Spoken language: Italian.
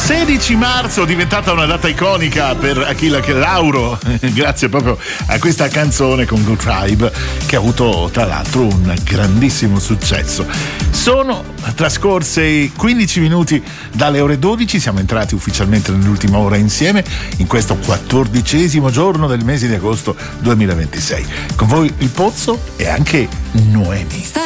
16 marzo, diventata una data iconica per Achille Lauro, grazie proprio a questa canzone con Good Tribe, che ha avuto tra l'altro un grandissimo successo. Sono trascorsi 15 minuti dalle ore 12, siamo entrati ufficialmente nell'ultima ora insieme in questo 14° giorno del mese di agosto 2026. Con voi il Pozzo e anche Noemi.